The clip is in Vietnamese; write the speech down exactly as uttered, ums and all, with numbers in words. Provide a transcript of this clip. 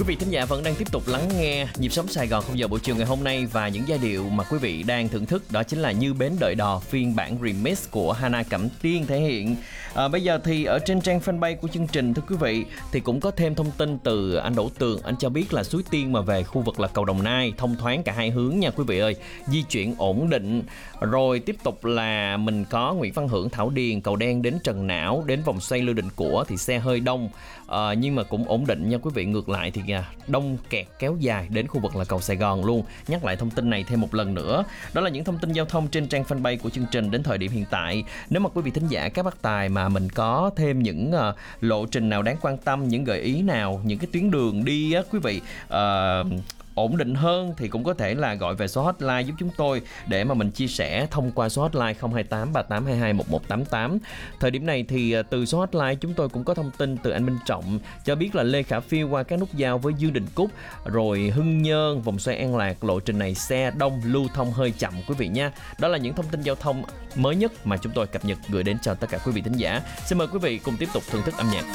Quý vị thính giả vẫn đang tiếp tục lắng nghe Nhịp sống Sài Gòn không giờ buổi chiều ngày hôm nay, và những giai điệu mà quý vị đang thưởng thức đó chính là Như Bến Đợi Đò phiên bản remix của Hana Cẩm Tiên thể hiện. À, bây giờ thì ở trên trang fanpage của chương trình, thưa quý vị, thì cũng có thêm thông tin từ anh Đỗ Tường. Anh cho biết là Suối Tiên mà về khu vực là cầu Đồng Nai thông thoáng cả hai hướng nha quý vị ơi, di chuyển ổn định. Rồi tiếp tục là mình có Nguyễn Văn Hưởng, Thảo Điền, cầu Đen đến Trần Não, đến vòng xoay Lưu Định Của thì xe hơi đông, à, nhưng mà cũng ổn định nha quý vị. Ngược lại thì đông kẹt kéo dài đến khu vực là cầu Sài Gòn luôn. Nhắc lại thông tin này thêm một lần nữa. Đó là những thông tin giao thông trên trang fanpage của chương trình đến thời điểm hiện tại. Nếu mà quý vị thính giả các bác tài mà mình có thêm những uh, lộ trình nào đáng quan tâm, những gợi ý nào, những cái tuyến đường đi á quý vị uh, ổn định hơn thì cũng có thể là gọi về số hotline giúp chúng tôi để mà mình chia sẻ thông qua số hotline không hai tám ba tám hai hai một một tám tám. Thời điểm này thì từ số hotline chúng tôi cũng có thông tin từ anh Minh Trọng cho biết là Lê Khả Phiêu qua các nút giao với Dương Đình Cúc rồi Hưng Nhơn, vòng xoay An Lạc, lộ trình này xe đông, lưu thông hơi chậm quý vị nha. Đó là những thông tin giao thông mới nhất mà chúng tôi cập nhật gửi đến cho tất cả quý vị thính giả. Xin mời quý vị cùng tiếp tục thưởng thức âm nhạc.